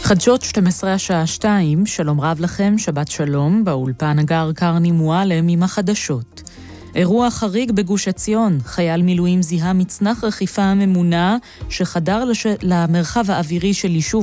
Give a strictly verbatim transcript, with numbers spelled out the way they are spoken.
חדשות שתים עשרה השעה שתיים, שלום רב לכם, שבת שלום, באולפן הגר קרני מועלם עם החדשות. אירוע חריג בגוש עציון, חייל מילואים זיהה מצנח רכיפה ממונה שחדר לש... למרחב האווירי של יישוב